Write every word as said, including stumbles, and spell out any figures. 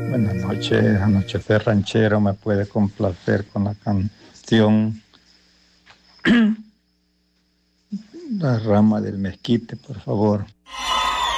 Buenas noches, Anochecer Ranchero. Me puede complacer con la canción La rama del mezquite, por favor.